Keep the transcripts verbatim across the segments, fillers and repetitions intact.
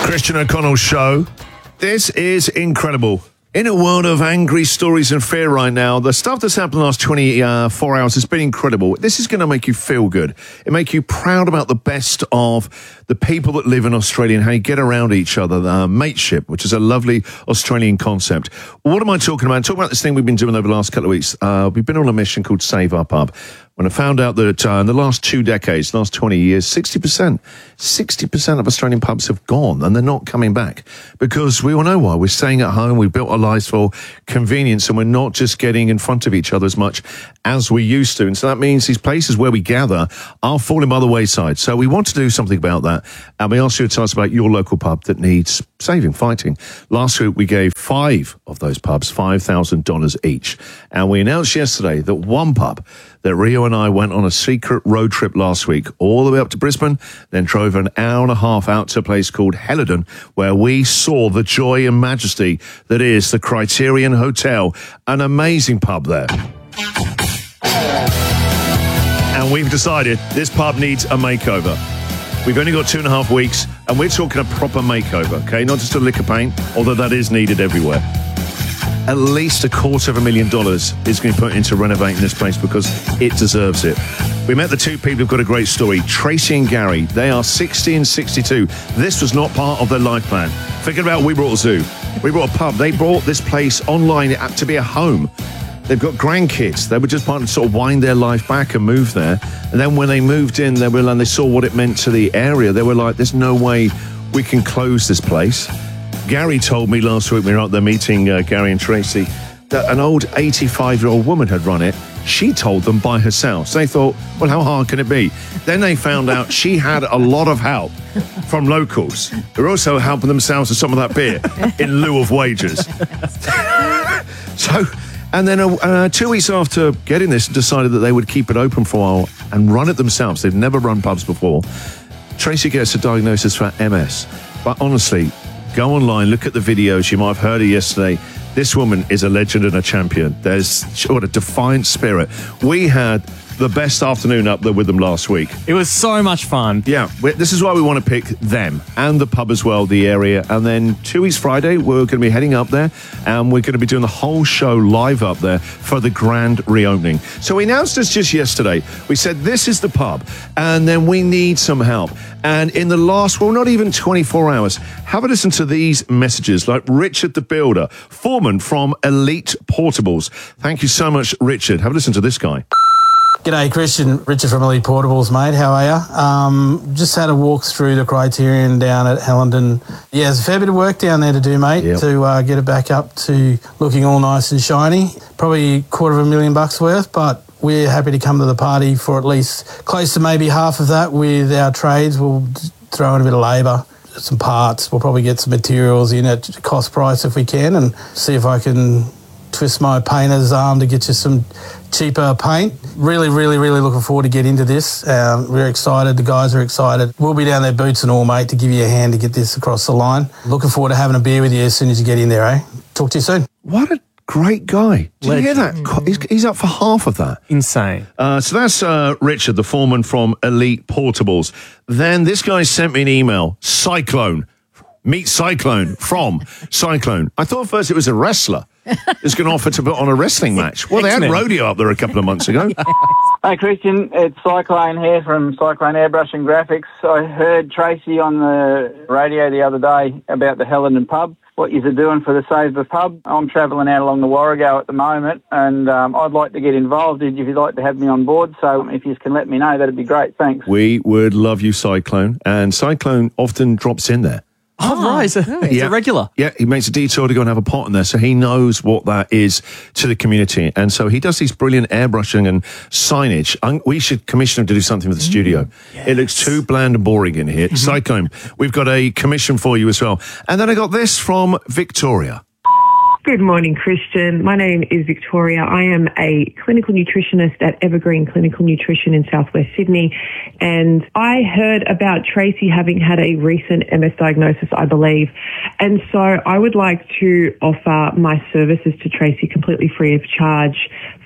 Christian O'Connell Show. This is incredible. In a world of angry stories and fear right now, the stuff that's happened the last twenty-four hours has been incredible. This is going to make you feel good. It make you proud about the best of the people that live in Australia and how you get around each other. Uh, mateship, which is a lovely Australian concept. What am I talking about? I'm talking about this thing we've been doing over the last couple of weeks. Uh, we've been on a mission called Save Our Pub. When I found out that uh, in the last two decades, last twenty years, sixty percent, sixty percent of Australian pubs have gone and they're not coming back because we all know why. We're staying at home. We've built our lives for convenience and we're not just getting in front of each other as much as we used to. And so that means these places where we gather are falling by the wayside. So we want to do something about that. And we asked you to tell us about your local pub that needs saving, fighting. Last week, we gave five of those pubs five thousand dollars each. And we announced yesterday that one pub that Rio and I went on a secret road trip last week, all the way up to Brisbane, then drove an hour and a half out to a place called Helidon, where we saw the joy and majesty that is the Criterion Hotel, an amazing pub there. And we've decided this pub needs a makeover. We've only got two and a half weeks, and we're talking a proper makeover, okay? Not just a lick of paint, although that is needed everywhere. At least a quarter of a million dollars is going to be put into renovating this place because it deserves it. We met the two people who've got a great story, Tracy and Gary. They are sixty and sixty-two. This was not part of their life plan. Forget about We Brought a Zoo. We Brought a Pub. They brought this place online to be a home. They've got grandkids. They were just part to sort of wind their life back and move there. And then when they moved in, they were and they saw what it meant to the area. They were like, there's no way we can close this place. Gary told me last week, we were out there meeting uh, Gary and Tracy, that an old eighty-five-year-old woman had run it. She told them by herself. So they thought, well, how hard can it be? Then they found out she had a lot of help from locals who were also helping themselves with some of that beer in lieu of wages. So... And then uh, uh, two weeks after getting this, decided that they would keep it open for a while and run it themselves. They've never run pubs before. Tracy gets a diagnosis for M S. But honestly, go online, look at the videos. You might have heard her yesterday. This woman is a legend and a champion. There's what a defiant spirit. We had the best afternoon up there with them last week. It was so much fun. Yeah, this is why we want to pick them and the pub as well, the area. And then two weeks Friday, we're going to be heading up there and we're going to be doing the whole show live up there for the grand reopening. So we announced this just yesterday. We said, this is the pub and then we need some help. And in the last, well, not even twenty-four hours, have a listen to these messages like Richard the Builder, foreman from Elite Portables. Thank you so much, Richard. Have a listen to this guy. G'day, Christian. Richard from Elite Portables, mate. How are you? Um, just had a walk through the Criterion down at Helidon. Yeah, there's a fair bit of work down there to do, mate, yep. to uh, get it back up to looking all nice and shiny. Probably a quarter of a million bucks worth, but we're happy to come to the party for at least close to maybe half of that with our trades. We'll throw in a bit of labour, some parts. We'll probably get some materials in at cost price if we can and see if I can twist my painter's arm to get you some cheaper paint. Really, really, really looking forward to get into this. Um, we're excited. The guys are excited. We'll be down there boots and all, mate, to give you a hand to get this across the line. Looking forward to having a beer with you as soon as you get in there, eh? Talk to you soon. What a great guy. Did Legend. You hear that? He's, he's up for half of that. Insane. Uh, so that's uh, Richard, the foreman from Elite Portables. Then this guy sent me an email. Cyclone. Meet Cyclone from Cyclone. I thought first it was a wrestler. Is going to offer to put on a wrestling match. Well, they had rodeo up there a couple of months ago. Hi, Christian. It's Cyclone here from Cyclone Airbrush and Graphics. I heard Tracy on the radio the other day about the Helidon pub, what you're doing for the Save the Pub. I'm travelling out along the Warrego at the moment, and um, I'd like to get involved if you'd like to have me on board. So if you can let me know, that'd be great. Thanks. We would love you, Cyclone. And Cyclone often drops in there. Oh, oh right. It's a, really? yeah. a regular. Yeah, he makes a detour to go and have a pot in there, so he knows what that is to the community. And so he does these brilliant airbrushing and signage. Um, we should commission him to do something with the mm. studio. Yes. It looks too bland and boring in here. Cyclone, we've got a commission for you as well. And then I got this from Victoria. Good morning, Christian. My name is Victoria. I am a clinical nutritionist at Evergreen Clinical Nutrition in Southwest Sydney, and I heard about Tracy having had a recent M S diagnosis, I believe, and so I would like to offer my services to Tracy completely free of charge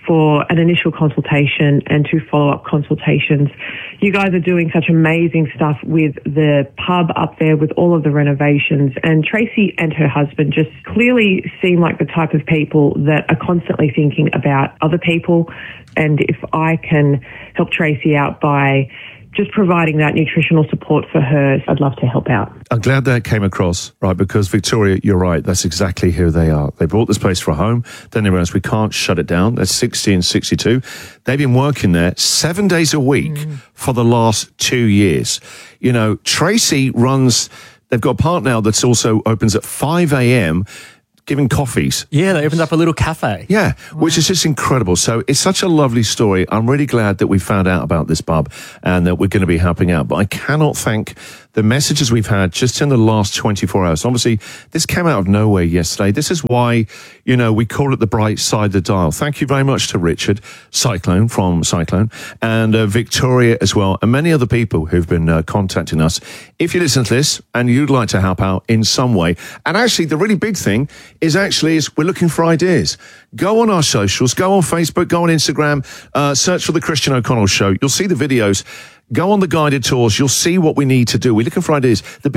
for an initial consultation and two follow-up consultations. You guys are doing such amazing stuff with the pub up there with all of the renovations, and Tracy and her husband just clearly seem like the type of people that are constantly thinking about other people. And if I can help Tracy out by just providing that nutritional support for her, I'd love to help out. I'm glad that came across, right? Because Victoria, you're right. That's exactly who they are. They bought this place for a home. Then they realized we can't shut it down. They're sixty and sixty-two. They've been working there seven days a week mm. for the last two years. You know, Tracy runs, they've got a part now that's also opens at five a.m., giving coffees. Yeah, they opened up a little cafe. Yeah, wow. Which is just incredible. So it's such a lovely story. I'm really glad that we found out about this pub and that we're going to be helping out. But I cannot thank the messages we've had just in the last twenty-four hours. Obviously, this came out of nowhere yesterday. This is why, you know, we call it the bright side of the dial. Thank you very much to Richard Cyclone from Cyclone and uh, Victoria as well, and many other people who've been uh, contacting us. If you listen to this and you'd like to help out in some way, and actually the really big thing is actually is we're looking for ideas. Go on our socials, go on Facebook, go on Instagram, uh, search for The Christian O'Connell Show. You'll see the videos. Go on the guided tours. You'll see what we need to do. We're looking for ideas. The